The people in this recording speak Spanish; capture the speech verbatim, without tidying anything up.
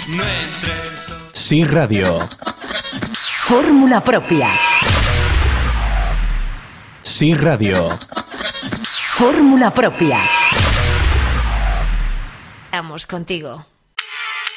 No entres. Sí Radio. Fórmula propia. Sí Radio. Fórmula propia. Vamos contigo.